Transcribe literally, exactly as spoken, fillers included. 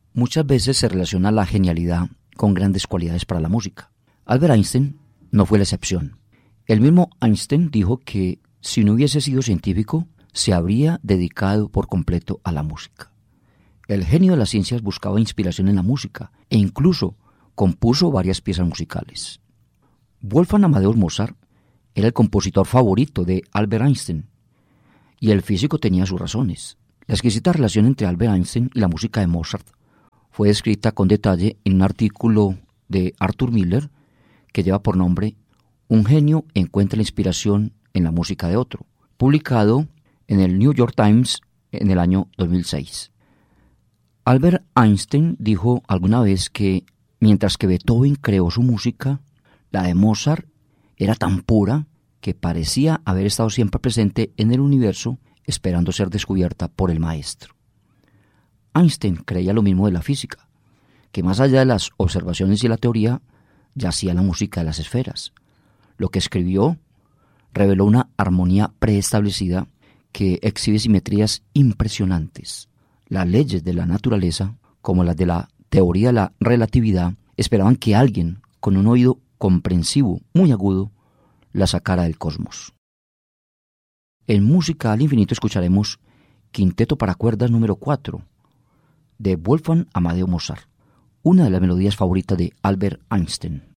Muchas veces se relaciona la genialidad con grandes cualidades para la música. Albert Einstein no fue la excepción. El mismo Einstein dijo que si no hubiese sido científico, se habría dedicado por completo a la música. El genio de las ciencias buscaba inspiración en la música e incluso compuso varias piezas musicales. Wolfgang Amadeus Mozart era el compositor favorito de Albert Einstein y el físico tenía sus razones. La exquisita relación entre Albert Einstein y la música de Mozart fue descrita con detalle en un artículo de Arthur Miller que lleva por nombre Un genio encuentra la inspiración en la música de otro, publicado en el New York Times en el año dos mil seis. Albert Einstein dijo alguna vez que mientras que Beethoven creó su música, la de Mozart era tan pura que parecía haber estado siempre presente en el universo esperando ser descubierta por el maestro. Einstein creía lo mismo de la física, que más allá de las observaciones y la teoría, yacía la música de las esferas. Lo que escribió reveló una armonía preestablecida que exhibe simetrías impresionantes. Las leyes de la naturaleza, como las de la teoría de la relatividad, esperaban que alguien con un oído comprensivo muy agudo la sacara del cosmos. En Música al Infinito escucharemos Quinteto para cuerdas número cuatro de Wolfgang Amadeus Mozart, una de las melodías favoritas de Albert Einstein.